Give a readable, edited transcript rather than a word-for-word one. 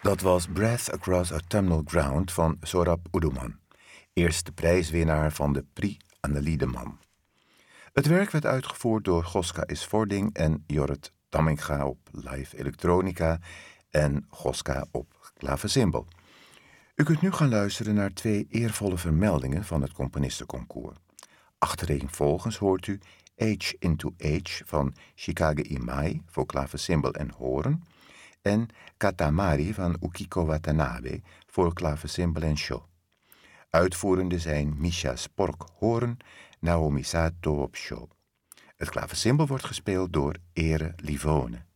Dat was Breath Across Autumnal Ground van Sorab Uduman, eerste prijswinnaar van de Prix Annelie de Man. Het werk werd uitgevoerd door Goska Isvording en Jorrit Tamminga op live elektronica en Goska op klavecimbal. U kunt nu gaan luisteren naar 2 eervolle vermeldingen van het componistenconcours. Achtereenvolgens hoort u Age into Age van Shikage Imai voor klavecimbal en horen en Katamari van Ukiko Watanabe voor klavecimbal en sho. Uitvoerende zijn Misha Spork horen, Naomi Sato op sho. Het klavecimbal wordt gespeeld door Ere Livone.